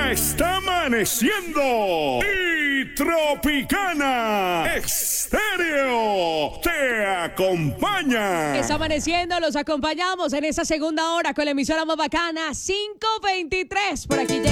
está amaneciendo y Tropicana Estéreo te acompaña. Está amaneciendo, los acompañamos en esta segunda hora con la emisora más bacana 523. Por aquí